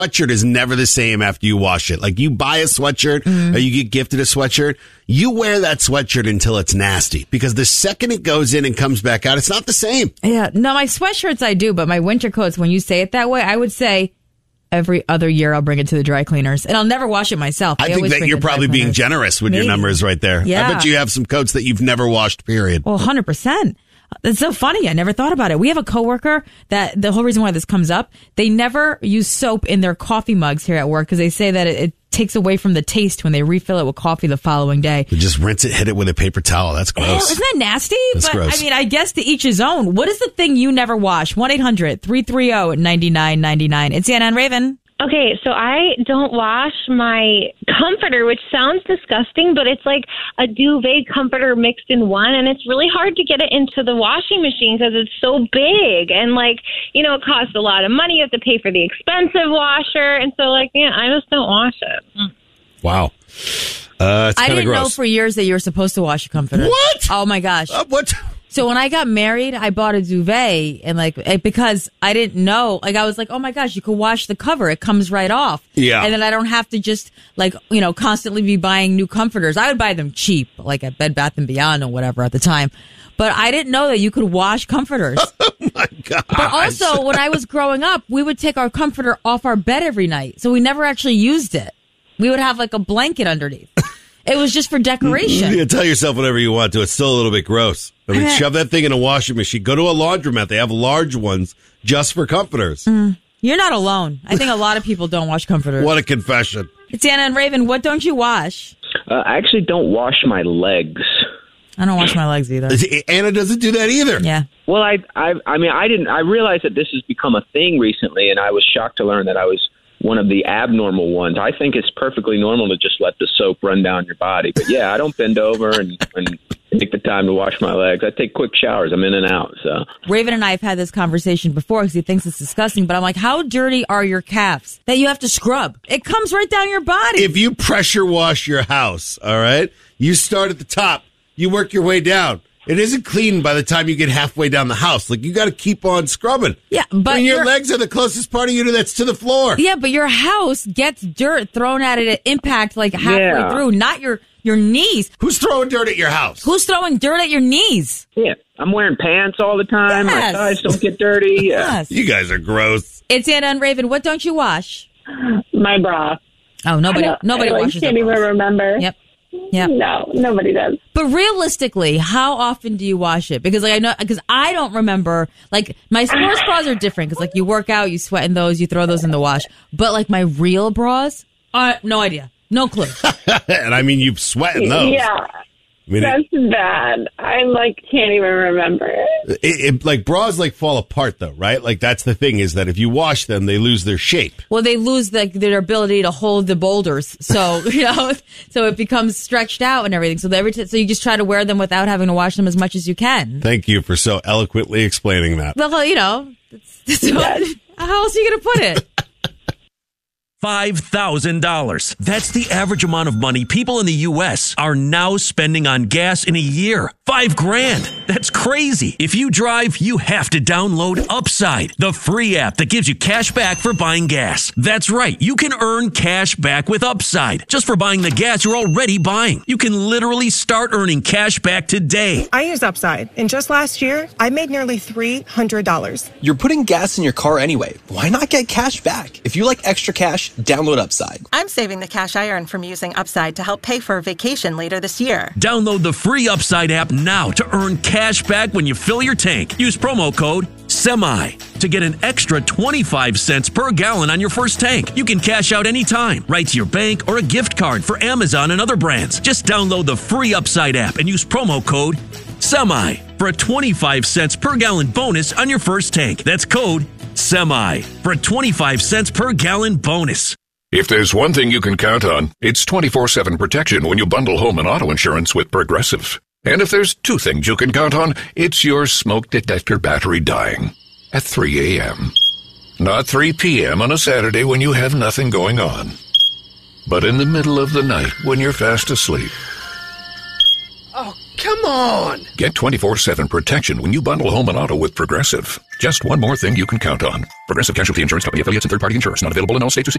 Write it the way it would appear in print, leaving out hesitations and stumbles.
sweatshirt is never the same after you wash it. Like you buy a sweatshirt or you get gifted a sweatshirt, you wear that sweatshirt until it's nasty because the second it goes in and comes back out, it's not the same. Yeah. No, my sweatshirts I do, but my winter coats, when you say it that way, I would say every other year I'll bring it to the dry cleaners and I'll never wash it myself. I think that you're probably being generous with your numbers right there. Yeah. I bet you have some coats that you've never washed, period. Well, 100%. It's so funny. I never thought about it. We have a coworker that the whole reason why this comes up, they never use soap in their coffee mugs here at work because they say that it takes away from the taste when they refill it with coffee the following day. You just rinse it, hit it with a paper towel. That's gross. Isn't that nasty? That's gross. I mean, I guess to each his own. What is the thing you never wash? 1-800-330-9999. It's Anna and Raven. Okay, so I don't wash my comforter, which sounds disgusting, but it's like a duvet comforter mixed in one, and it's really hard to get it into the washing machine because it's so big, and it costs a lot of money. You have to pay for the expensive washer, and so I just don't wash it. Wow. I didn't know for years that you were supposed to wash a comforter. What? Oh my gosh. What? So when I got married, I bought a duvet and because I didn't know, I was like, oh my gosh, you could wash the cover. It comes right off. Yeah. And then I don't have to just constantly be buying new comforters. I would buy them cheap, like at Bed Bath & Beyond or whatever at the time. But I didn't know that you could wash comforters. Oh my God. But also when I was growing up, we would take our comforter off our bed every night. So we never actually used it. We would have like a blanket underneath. It was just for decoration. You tell yourself whatever you want to. It's still a little bit gross. I mean, shove that thing in a washing machine. Go to a laundromat. They have large ones just for comforters. You're not alone. I think a lot of people don't wash comforters. What a confession. It's Anna and Raven. What don't you wash? I actually don't wash my legs. I don't wash my legs either. Anna doesn't do that either. Yeah. Well, I realized that this has become a thing recently, and I was shocked to learn that I was one of the abnormal ones. I think it's perfectly normal to just let the soap run down your body. But yeah, I don't bend over and take the time to wash my legs. I take quick showers. I'm in and out. So Raven and I have had this conversation before because he thinks it's disgusting. But I'm like, how dirty are your calves that you have to scrub? It comes right down your body. If you pressure wash your house, all right, you start at the top, you work your way down. It isn't clean by the time you get halfway down the house. Like, you got to keep on scrubbing. Yeah, but your legs are the closest part of you that's to the floor. Yeah, but your house gets dirt thrown at it at impact like halfway through, not your knees. Who's throwing dirt at your house? Who's throwing dirt at your knees? Yeah, I'm wearing pants all the time. Yes. My thighs don't get dirty. Yeah. Yes. You guys are gross. It's Anna and Raven. What don't you wash? My bra. Oh, nobody washes I can't even remember. Yep. Yeah. No, nobody does. But realistically, how often do you wash it? Because I don't remember, my sports bras are different because you work out, you sweat in those, you throw those in the wash. But my real bras, no idea. No clue. And I mean, you sweat in those. Yeah. That's bad. I can't even remember it. Bras fall apart though, right? That's the thing is that if you wash them, they lose their shape. Well, they lose their ability to hold the boulders. So, so it becomes stretched out and everything. So so you just try to wear them without having to wash them as much as you can. Thank you for so eloquently explaining that. Well, how else are you going to put it? $5,000. That's the average amount of money people in the U.S. are now spending on gas in a year. $5,000. That's crazy. If you drive, you have to download Upside, the free app that gives you cash back for buying gas. That's right. You can earn cash back with Upside just for buying the gas you're already buying. You can literally start earning cash back today. I use Upside, and just last year, I made nearly $300. You're putting gas in your car anyway. Why not get cash back? If you like extra cash, download Upside. I'm saving the cash I earn from using Upside to help pay for a vacation later this year. Download the free Upside app now to earn cash back when you fill your tank. Use promo code SEMI to get an extra 25 cents per gallon on your first tank. You can cash out anytime, right to your bank or a gift card for Amazon and other brands. Just download the free Upside app and use promo code SEMI for a 25 cents per gallon bonus on your first tank. That's code SEMI for a 25 cents per gallon bonus. If there's one thing you can count on, it's 24/7 protection when you bundle home and auto insurance with Progressive. And if there's two things you can count on, it's your smoke detector battery dying at 3 a.m. Not 3 p.m. on a Saturday when you have nothing going on, but in the middle of the night when you're fast asleep. Oh, come on! Get 24/7 protection when you bundle home and auto with Progressive. Just one more thing you can count on. Progressive Casualty Insurance Company affiliates and third-party insurers not available in all states or